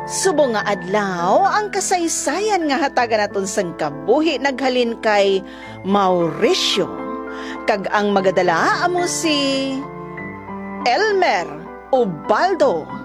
Subong nga adlaw ang kasaysayan nga hatagan naton sang kabuhi naghalin kay Mauricio. Kag ang magadala amo si Elmer Ubaldo.